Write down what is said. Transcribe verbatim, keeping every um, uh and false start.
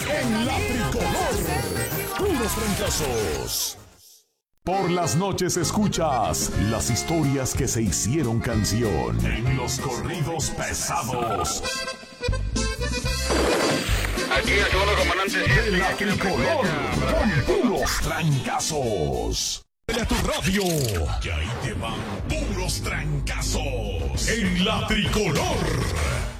En la tricolor, puros trancazos. Por las noches escuchas las historias que se hicieron canción en los corridos pesados. Aquí el segundo comandante De la tricolor, con puros trancazos. De tu radio, que ahí te van puros trancazos en la tricolor.